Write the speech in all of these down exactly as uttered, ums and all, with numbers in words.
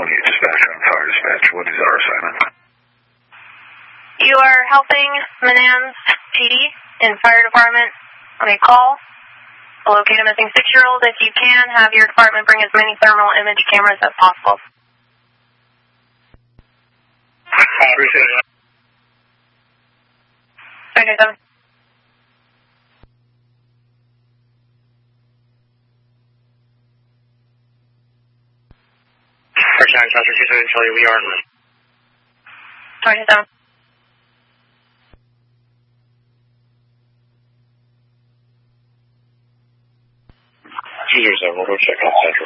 twenty-eight dispatch on fire dispatch. What is our assignment? You are helping Menands P D in fire department on a call. Locate a missing six-year-old. If you can, have your department bring as many thermal image cameras as possible. I appreciate it. Okay, seven. First nine, South two seven, tell you we are in room. twenty-seven. two zero seven, we'll go check on Central.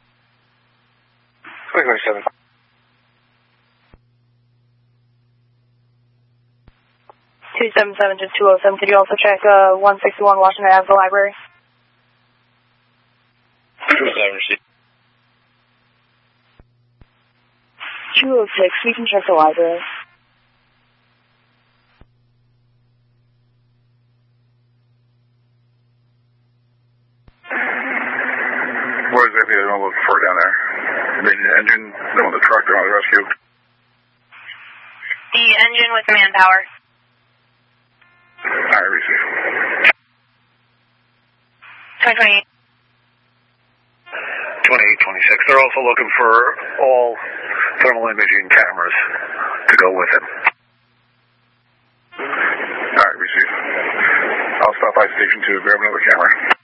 twenty twenty-seven. two seven seven, just two oh seven. Could you also check uh, one sixty-one Washington Avenue Library? two oh seven, receive. two oh six, we can check the library. What exactly are they looking for down there? The engine, the one, the truck, they're on the rescue? The engine with manpower. Alright, receive. twenty twenty-eight. twenty-eight twenty-six. They're also looking for all thermal imaging cameras to go with it. Alright, receive. I'll stop by station two, grab another camera.